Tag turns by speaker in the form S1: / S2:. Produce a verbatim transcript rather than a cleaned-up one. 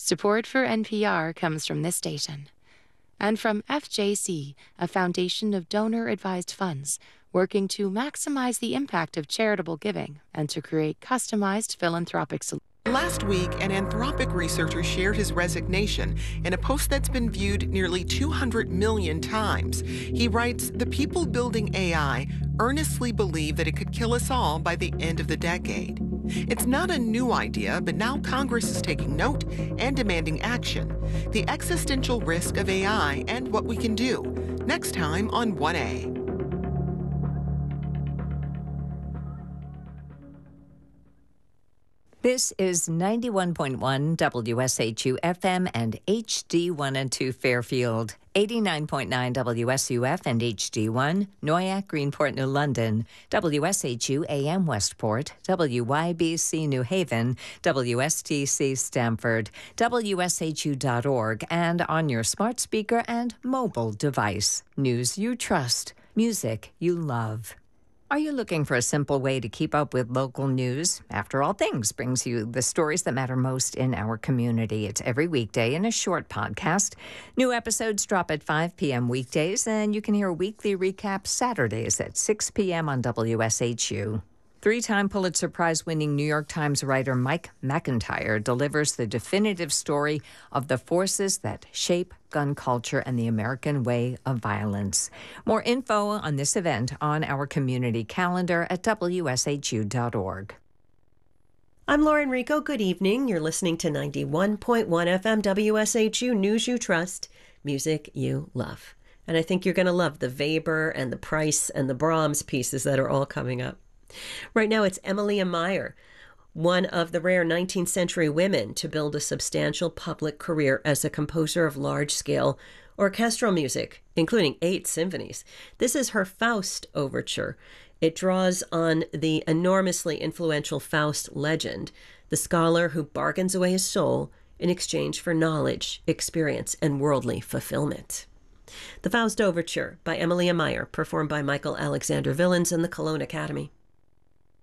S1: Support for N P R comes from this station. And from F J C, a foundation of donor-advised funds, working to maximize the impact of charitable giving and to create customized philanthropic solutions.
S2: Last week, an Anthropic researcher shared his resignation in a post that's been viewed nearly two hundred million times. He writes, "The people building A I earnestly believe that it could kill us all by the end of the decade." It's not a new idea, but now Congress is taking note and demanding action. The existential risk of A I and what we can do. Next time on one A.
S3: This is ninety-one point one W S H U F M and H D one and two Fairfield, eighty-nine point nine W S U F and H D one, Noyac, Greenport, New London, W S H U A M Westport, W Y B C New Haven, W S T C Stamford, W S H U dot org, and on your smart speaker and mobile device. News you trust, music you love. Are you looking for a simple way to keep up with local news? After All Things brings you the stories that matter most in our community. It's every weekday in a short podcast. New episodes drop at five p.m. weekdays, and you can hear a weekly recap Saturdays at six p.m. on W S H U. Three-time Pulitzer Prize-winning New York Times writer Mike McIntyre delivers the definitive story of the forces that shape gun culture and the American way of violence. More info on this event on our community calendar at W S H U dot org.
S4: I'm Lauren Rico. Good evening. You're listening to ninety-one point one F M W S H U, News You Trust, music you love. And I think you're going to love the Weber and the Price and the Brahms pieces that are all coming up. Right now, it's Emilia Meyer, one of the rare nineteenth century women to build a substantial public career as a composer of large-scale orchestral music, including eight symphonies. This is her Faust overture. It draws on the enormously influential Faust legend, the scholar who bargains away his soul in exchange for knowledge, experience, and worldly fulfillment. The Faust Overture by Emilia Meyer, performed by Michael Alexander Villens and the Cologne Academy.